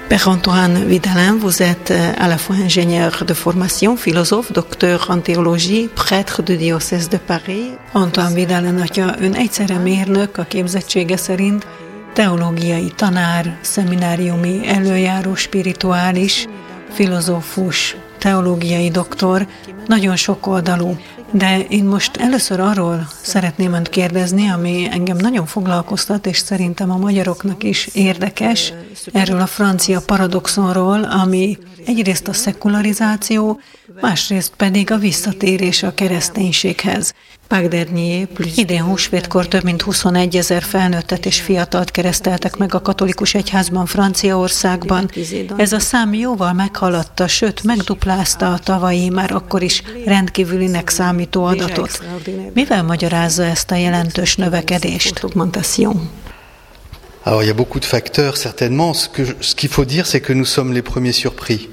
Père-Antoine Vidalin, vous êtes à la fois ingénieur de formation, philosophe, docteur en théologie, prêtre du diocèse de Paris. Antoine Vidalin atya, ön egyszerre mérnök a képzettsége szerint, teológiai tanár, szemináriumi előjáró spirituális, filozófus, teológiai doktor, nagyon sokoldalú. De én most először arról szeretném önt kérdezni, ami engem nagyon foglalkoztat, és szerintem a magyaroknak is érdekes, erről a francia paradoxonról, ami egyrészt a szekularizáció, másrészt pedig a visszatérés a kereszténységhez. Pâques dernier, idén húsvétkor több mint 21 000 felnőttet és fiatalt kereszteltek meg a katolikus egyházban Franciaországban. Ez a szám jóval meghaladta, sőt megduplázta a tavalyi, már akkor is rendkívülinek számító adatot. Mivel magyarázza ezt a jelentős növekedést? Alors, il y a beaucoup de facteurs, certainement. Ce qu'il faut dire, c'est que nous sommes les premiers surpris.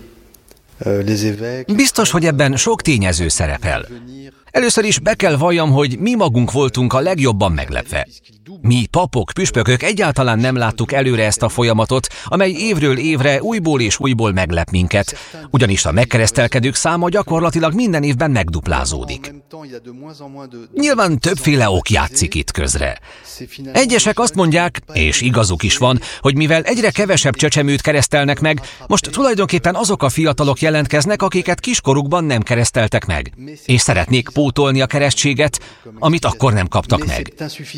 Biztos, hogy ebben sok tényező szerepel. Először is be kell valljam, hogy mi magunk voltunk a legjobban meglepve. Mi papok, püspökök egyáltalán nem láttuk előre ezt a folyamatot, amely évről évre újból és újból meglep minket, ugyanis a megkeresztelkedők száma gyakorlatilag minden évben megduplázódik. Nyilván többféle ok játszik itt közre. Egyesek azt mondják, és igazuk is van, hogy mivel egyre kevesebb csecsemőt keresztelnek meg, most tulajdonképpen azok a fiatalok jelentkeznek, akiket kiskorukban nem kereszteltek meg, és szeretnék pótolni a keresztséget, amit akkor nem kaptak meg.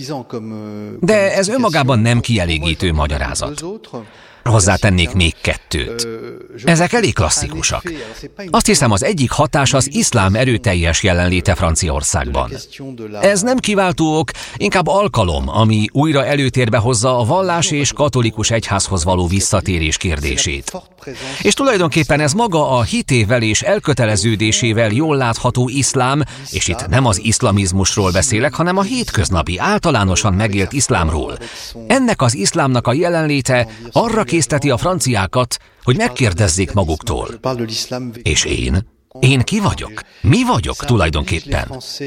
De ez önmagában nem kielégítő magyarázat. Hozzátennék még kettőt. Ezek elég klasszikusak. Azt hiszem, az egyik hatás az iszlám erőteljes jelenléte Franciaországban. Ez nem kiváltó ok, inkább alkalom, ami újra előtérbe hozza a vallás és katolikus egyházhoz való visszatérés kérdését. És tulajdonképpen ez maga a hitével és elköteleződésével jól látható iszlám, és itt nem az iszlamizmusról beszélek, hanem a hétköznapi, általánosan megélt iszlámról. Ennek az iszlámnak a jelenléte arra készteti a franciákat, hogy megkérdezzék maguktól. És én? Én ki vagyok? Mi vagyok tulajdonképpen?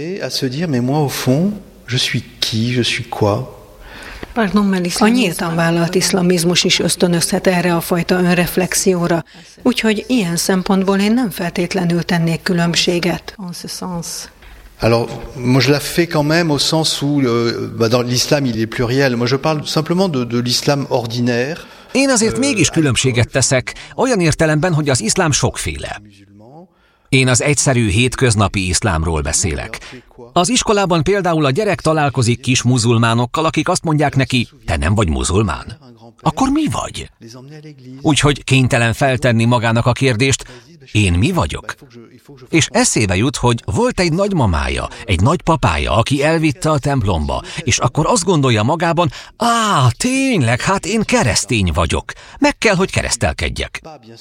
A nyíltan vállalt iszlamizmus is ösztönözhet erre a fajta önreflexióra, úgyhogy ilyen szempontból én nem feltétlenül tennék különbséget. Alors, moi je la fais quand même au sens où dans l'islam il est pluriel. Moi je parle simplement de l'islam ordinaire. Én azért mégis különbséget teszek, olyan értelemben, hogy az iszlám sokféle. Én az egyszerű hétköznapi iszlámról beszélek. Az iskolában például a gyerek találkozik kis muzulmánokkal, akik azt mondják neki, te nem vagy muzulmán? Akkor mi vagy? Úgyhogy kénytelen feltenni magának a kérdést, én mi vagyok? És eszébe jut, hogy volt egy nagymamája, egy nagypapája, aki elvitte a templomba, és akkor azt gondolja magában, tényleg, hát én keresztény vagyok. Meg kell, hogy keresztelkedjek.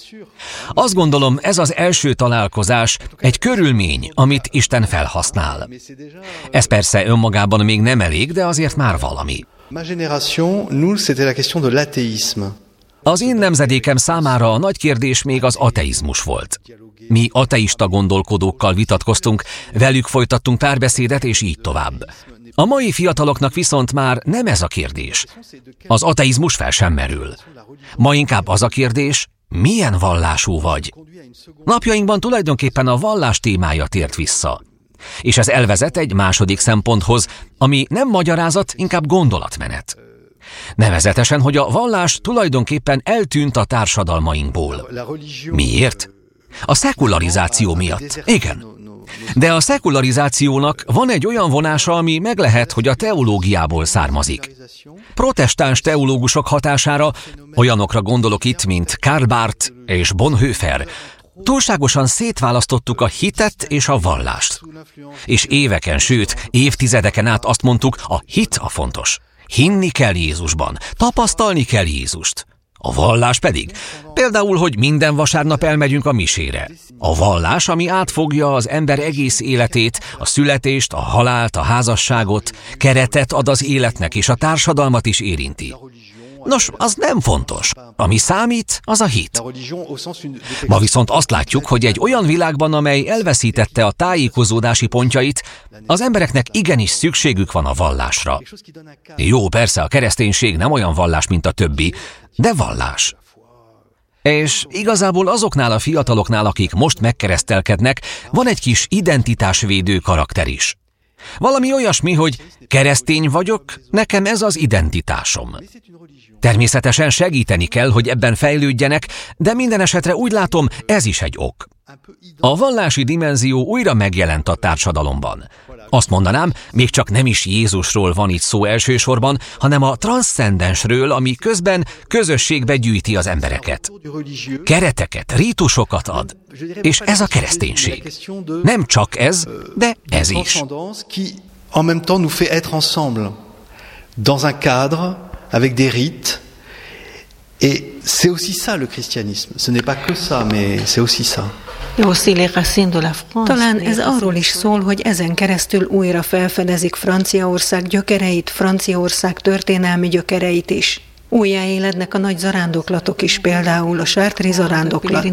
Azt gondolom, ez az első találkozás, egy körülmény, amit Isten felhasznál. Ez persze önmagában még nem elég, de azért már valami. Ma génération, nous, c'était la question de l'athéisme. Az én nemzedékem számára a nagy kérdés még az ateizmus volt. Mi ateista gondolkodókkal vitatkoztunk, velük folytattunk párbeszédet, és így tovább. A mai fiataloknak viszont már nem ez a kérdés. Az ateizmus fel sem merül. Ma inkább az a kérdés, milyen vallású vagy. Napjainkban tulajdonképpen a vallás témája tért vissza. És ez elvezet egy második szemponthoz, ami nem magyarázat, inkább gondolatmenet. Nevezetesen, hogy a vallás tulajdonképpen eltűnt a társadalmainkból. Miért? A szekularizáció miatt. Igen. De a szekularizációnak van egy olyan vonása, ami meg lehet, hogy a teológiából származik. Protestáns teológusok hatására, olyanokra gondolok itt, mint Karl Barth és Bonhoeffer, túlságosan szétválasztottuk a hitet és a vallást. És éveken, sőt, évtizedeken át azt mondtuk, a hit a fontos. Hinni kell Jézusban, tapasztalni kell Jézust. A vallás pedig, például, hogy minden vasárnap elmegyünk a misére. A vallás, ami átfogja az ember egész életét, a születést, a halált, a házasságot, keretet ad az életnek, és a társadalmat is érinti. Nos, az nem fontos. Ami számít, az a hit. Ma viszont azt látjuk, hogy egy olyan világban, amely elveszítette a tájékozódási pontjait, az embereknek igenis szükségük van a vallásra. Jó, persze a kereszténység nem olyan vallás, mint a többi, de vallás. És igazából azoknál a fiataloknál, akik most megkeresztelkednek, van egy kis identitásvédő karakter is. Valami olyasmi, hogy keresztény vagyok, nekem ez az identitásom. Természetesen segíteni kell, hogy ebben fejlődjenek, de minden esetre úgy látom, ez is egy ok. A vallási dimenzió újra megjelent a társadalomban. Azt mondanám, még csak nem is Jézusról van itt szó elsősorban, hanem a transzcendensről, ami közben közösségbe gyűjti az embereket. Kereteket, rítusokat ad. És ez a kereszténység. Nem csak ez, de ez is. En même temps nous fait être ensemble dans un cadre avec des rites. Et c'est aussi ça le christianisme. Ce n'est pas que ça, mais c'est aussi ça. Talán ez arról is szól, hogy ezen keresztül újra felfedezik Franciaország gyökereit, Franciaország történelmi gyökereit is. Újjáélednek a nagy zarándoklatok is, pèldául a chartri zarándoklat.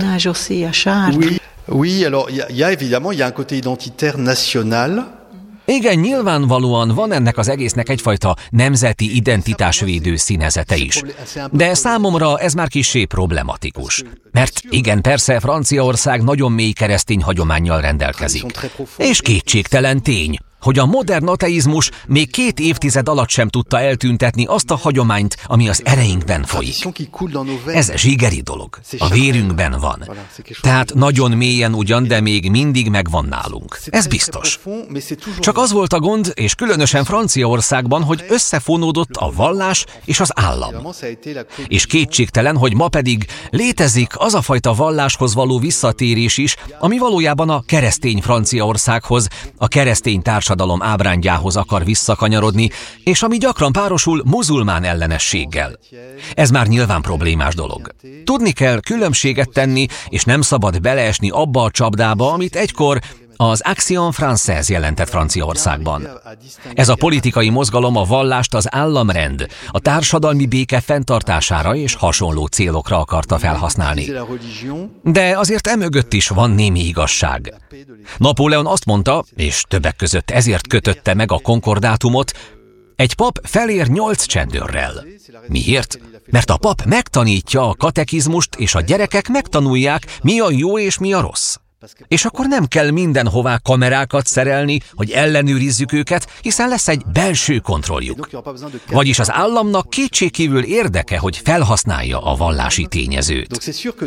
Oui, alors il y a évidemment un côté identitaire national. Igen, nyilvánvalóan van ennek az egésznek egyfajta nemzeti identitásvédő színezete is. De számomra ez már kissé problematikus. Mert igen, persze Franciaország nagyon mély keresztény hagyománnyal rendelkezik. És kétségtelen tény, hogy a modern ateizmus még 2 évtized alatt sem tudta eltüntetni azt a hagyományt, ami az ereinkben folyik. Ez zsigeri dolog. A vérünkben van. Tehát nagyon mélyen ugyan, de még mindig megvan nálunk. Ez biztos. Csak az volt a gond, és különösen Franciaországban, hogy összefonódott a vallás és az állam. És kétségtelen, hogy ma pedig létezik az a fajta valláshoz való visszatérés is, ami valójában a keresztény Franciaországhoz, a keresztény társadalom ábrándjához akar visszakanyarodni, és ami gyakran párosul muzulmán ellenességgel. Ez már nyilván problémás dolog. Tudni kell különbséget tenni, és nem szabad beleesni abba a csapdába, amit egykor az Action Française jelentett Franciaországban. Ez a politikai mozgalom a vallást az államrend, a társadalmi béke fenntartására és hasonló célokra akarta felhasználni. De azért emögött is van némi igazság. Napóleon azt mondta, és többek között ezért kötötte meg a konkordátumot, egy pap felér 8 csendőrrel. Miért? Mert a pap megtanítja a katekizmust, és a gyerekek megtanulják, mi a jó és mi a rossz. És akkor nem kell mindenhová kamerákat szerelni, hogy ellenőrizzük őket, hiszen lesz egy belső kontrolljuk. Vagyis az államnak kétségkívül érdeke, hogy felhasználja a vallási tényezőt.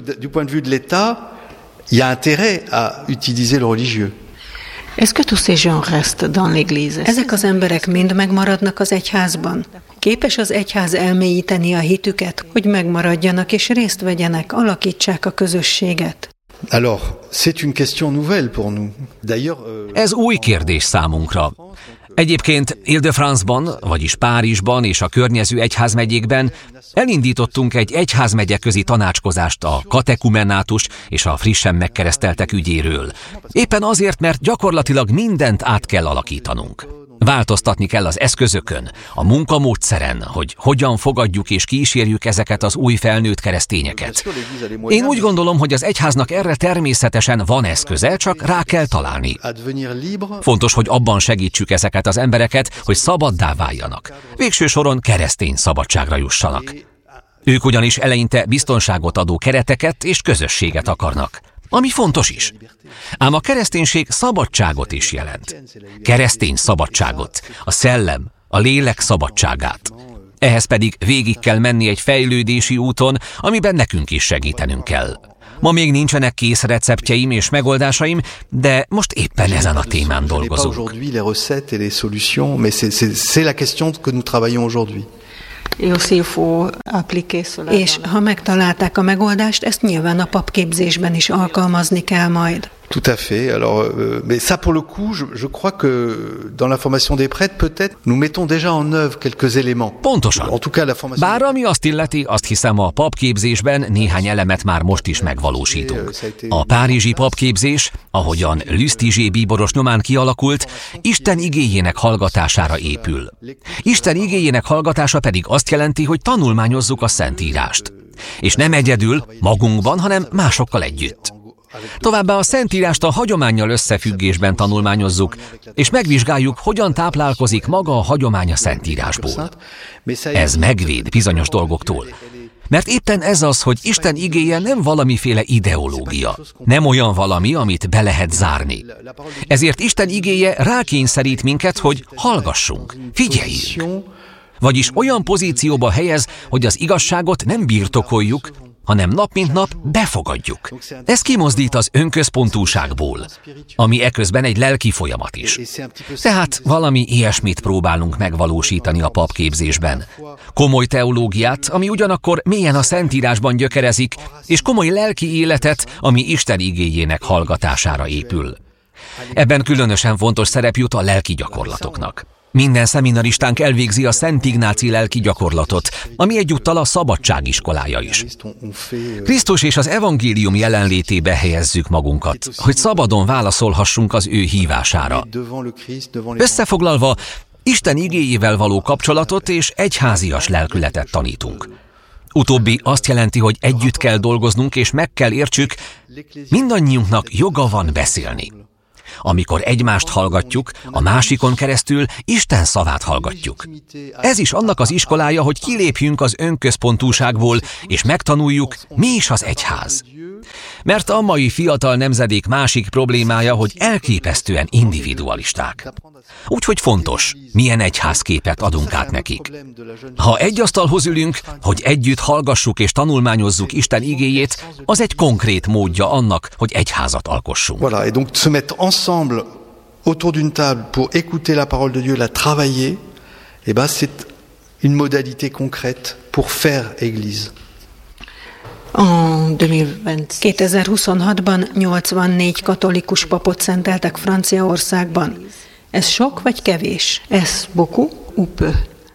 Ezek az emberek mind megmaradnak az egyházban. Képes az egyház elmélyíteni a hitüket, hogy megmaradjanak és részt vegyenek, alakítsák a közösséget. Alors, c'est une question nouvelle pour nous. D'ailleurs, ez új kérdés számunkra. Egyébként Île-de-France-ban, vagyis Párizsban és a környező egyházmegyékben elindítottunk egy egyházmegyeközi tanácskozást a katekumenátus és a frissen megkereszteltek ügyéről. Éppen azért, mert gyakorlatilag mindent át kell alakítanunk. Változtatni kell az eszközökön, a munkamódszeren, hogy hogyan fogadjuk és kísérjük ezeket az új felnőtt keresztényeket. Én úgy gondolom, hogy az egyháznak erre természetesen van eszköze, csak rá kell találni. Fontos, hogy abban segítsük ezeket az embereket, hogy szabaddá váljanak. Végső soron keresztény szabadságra jussanak. Ők ugyanis eleinte biztonságot adó kereteket és közösséget akarnak. Ami fontos is. Ám a kereszténység szabadságot is jelent. Keresztény szabadságot, a szellem, a lélek szabadságát. Ehhez pedig végig kell menni egy fejlődési úton, amiben nekünk is segítenünk kell. Ma még nincsenek kész receptjeim és megoldásaim, de most éppen ezen a témán dolgozunk. És ha megtalálták a megoldást, ezt nyilván a papképzésben is alkalmazni kell majd. Tout à fait. Alors, mais ça pour le coup, je crois que dans la formation des prêtres, peut-être, nous mettons déjà en œuvre quelques éléments. Pontosan. En tout cas, la formation. Bár ami azt illeti, azt hiszem a papképzésben néhány elemet már most is megvalósítunk. A párizsi papképzés, ahogyan Lustiger bíboros nyomán kialakult, Isten igéjének hallgatására épül. Isten igéjének hallgatása pedig azt jelenti, hogy tanulmányozzuk a Szentírást. És nem egyedül, magunkban, hanem másokkal együtt. Továbbá a Szentírást a hagyománnyal összefüggésben tanulmányozzuk, és megvizsgáljuk, hogyan táplálkozik maga a hagyomány a Szentírásból. Ez megvéd bizonyos dolgoktól. Mert éppen ez az, hogy Isten igéje nem valamiféle ideológia, nem olyan valami, amit be lehet zárni. Ezért Isten igéje rákényszerít minket, hogy hallgassunk, figyeljünk. Vagyis olyan pozícióba helyez, hogy az igazságot nem birtokoljuk, hanem nap mint nap befogadjuk. Ez kimozdít az önközpontúságból, ami eközben egy lelki folyamat is. Tehát valami ilyesmit próbálunk megvalósítani a papképzésben. Komoly teológiát, ami ugyanakkor mélyen a Szentírásban gyökerezik, és komoly lelki életet, ami Isten igéjének hallgatására épül. Ebben különösen fontos szerep jut a lelki gyakorlatoknak. Minden szeminaristánk elvégzi a Szent Ignáci lelki gyakorlatot, ami egyúttal a szabadság iskolája is. Krisztus és az evangélium jelenlétébe helyezzük magunkat, hogy szabadon válaszolhassunk az ő hívására. Összefoglalva, Isten igéjével való kapcsolatot és egyházias lelkületet tanítunk. Utóbbi azt jelenti, hogy együtt kell dolgoznunk és meg kell értsük, mindannyiunknak joga van beszélni. Amikor egymást hallgatjuk, a másikon keresztül Isten szavát hallgatjuk. Ez is annak az iskolája, hogy kilépjünk az önközpontúságból, és megtanuljuk, mi is az egyház. Mert a mai fiatal nemzedék másik problémája, hogy elképesztően individualisták. Úgyhogy fontos, milyen egyházképet adunk át nekik. Ha egy asztalhoz ülünk, hogy együtt hallgassuk és tanulmányozzuk Isten igéjét, az egy konkrét módja annak, hogy egyházat alkossunk. Voilà, et donc se mettre ensemble autour d'une table pour écouter la parole de Dieu, la travailler, et ben c'est une modalité concrète pour faire église. 2026-ban 84 katolikus papot szenteltek Franciaországban. Ez sok vagy kevés? Ez beaucoup ou peu?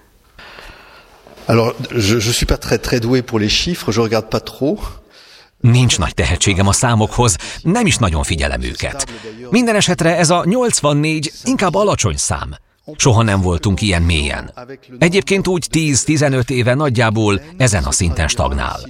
Alors, je suis pas très doué pour les chiffres, je regarde pas trop. Nincs nagy tehetségem a számokhoz, nem is nagyon figyelem őket. Minden esetre ez a 84 inkább alacsony szám. Soha nem voltunk ilyen mélyen. Egyébként úgy 10-15 éve nagyjából ezen a szinten stagnál.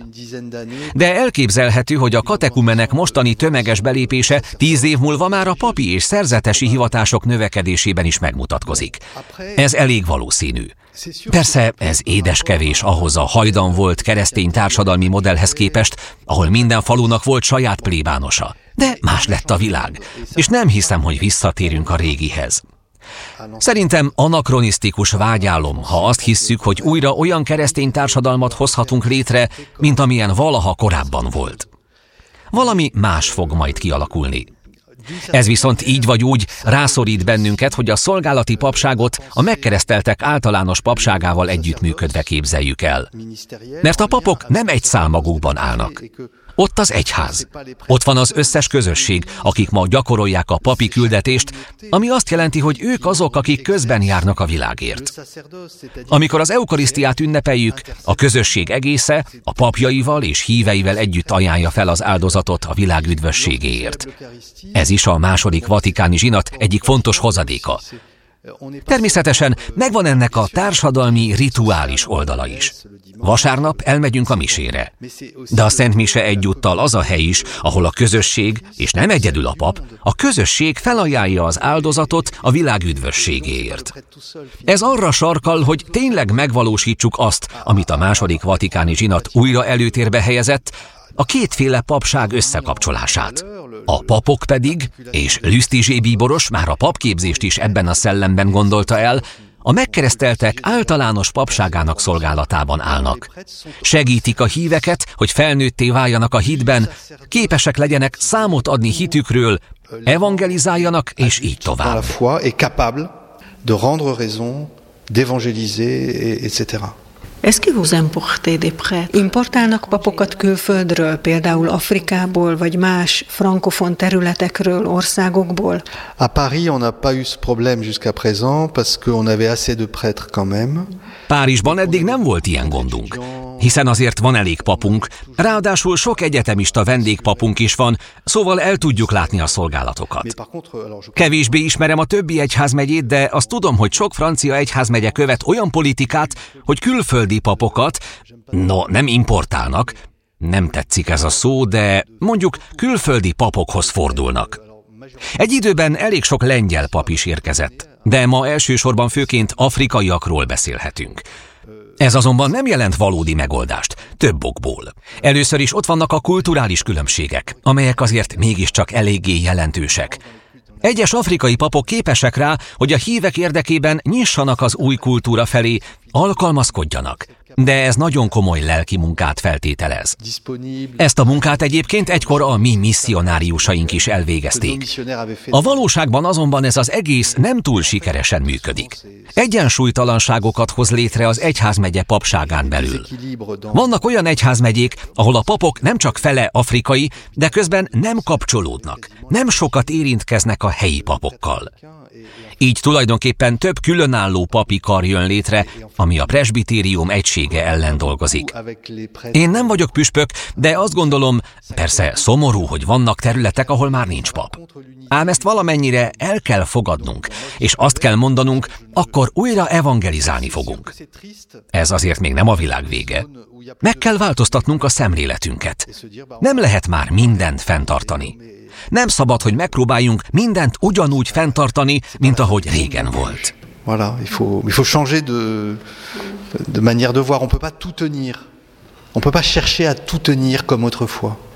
De elképzelhető, hogy a katekumenek mostani tömeges belépése 10 év múlva már a papi és szerzetesi hivatások növekedésében is megmutatkozik. Ez elég valószínű. Persze ez édeskevés ahhoz a hajdan volt keresztény társadalmi modellhez képest, ahol minden falunak volt saját plébánosa. De más lett a világ, és nem hiszem, hogy visszatérünk a régihez. Szerintem anakronisztikus vágyálom, ha azt hisszük, hogy újra olyan keresztény társadalmat hozhatunk létre, mint amilyen valaha korábban volt. Valami más fog majd kialakulni. Ez viszont így vagy úgy rászorít bennünket, hogy a szolgálati papságot a megkereszteltek általános papságával együttműködve képzeljük el. Mert a papok nem egy szál magukban állnak. Ott az egyház. Ott van az összes közösség, akik ma gyakorolják a papi küldetést, ami azt jelenti, hogy ők azok, akik közben járnak a világért. Amikor az eukarisztiát ünnepeljük, a közösség egésze a papjaival és híveivel együtt ajánlja fel az áldozatot a világ üdvösségéért. Ez is a második vatikáni zsinat egyik fontos hozadéka. Természetesen megvan ennek a társadalmi, rituális oldala is. Vasárnap elmegyünk a misére. De a Szent Mise egyúttal az a hely is, ahol a közösség, és nem egyedül a pap, a közösség felajánlja az áldozatot a világ üdvösségéért. Ez arra sarkal, hogy tényleg megvalósítsuk azt, amit a második vatikáni zsinat újra előtérbe helyezett, a kétféle papság összekapcsolását. A papok pedig, és Lustiger bíboros már a papképzést is ebben a szellemben gondolta el, a megkereszteltek általános papságának szolgálatában állnak. Segítik a híveket, hogy felnőtté váljanak a hitben, képesek legyenek számot adni hitükről, evangelizáljanak, és így tovább. Est-ce que vous importez des prêtres? Importálnak papokat külföldről, például Afrikából, vagy más frankofon területekről, országokból? À Paris, on n'a pas eu ce problème jusqu'à présent, parce qu'on avait assez de prêtres quand même. Párizsban eddig nem volt ilyen gondunk, hiszen azért van elég papunk, ráadásul sok egyetemista vendégpapunk is van, szóval el tudjuk látni a szolgálatokat. Kevésbé ismerem a többi egyházmegyét, de azt tudom, hogy sok francia egyházmegye követ olyan politikát, hogy külföldi papokat, nem importálnak, nem tetszik ez a szó, de mondjuk külföldi papokhoz fordulnak. Egy időben elég sok lengyel pap is érkezett, de ma elsősorban főként afrikaiakról beszélhetünk. Ez azonban nem jelent valódi megoldást, több okból. Először is ott vannak a kulturális különbségek, amelyek azért mégiscsak eléggé jelentősek. Egyes afrikai papok képesek rá, hogy a hívek érdekében nyissanak az új kultúra felé, alkalmazkodjanak, de ez nagyon komoly lelki munkát feltételez. Ezt a munkát egyébként egykor a mi misszionáriusaink is elvégezték. A valóságban azonban ez az egész nem túl sikeresen működik. Egyensúlytalanságokat hoz létre az egyházmegye papságán belül. Vannak olyan egyházmegyék, ahol a papok nem csak fele afrikai, de közben nem kapcsolódnak, nem sokat érintkeznek a helyi papokkal. Így tulajdonképpen több különálló papi kar jön létre, ami a presbitérium egysége ellen dolgozik. Én nem vagyok püspök, de azt gondolom, persze szomorú, hogy vannak területek, ahol már nincs pap. Ám ezt valamennyire el kell fogadnunk, és azt kell mondanunk, akkor újra evangelizálni fogunk. Ez azért még nem a világ vége. Meg kell változtatnunk a szemléletünket. Nem lehet már mindent fenntartani. Nem szabad, hogy megpróbáljunk mindent ugyanúgy fenntartani, mint ahogy régen volt. Voilà, il faut changer de manière de voir. On peut pas tout tenir. On peut pas chercher à tout tenir comme autrefois.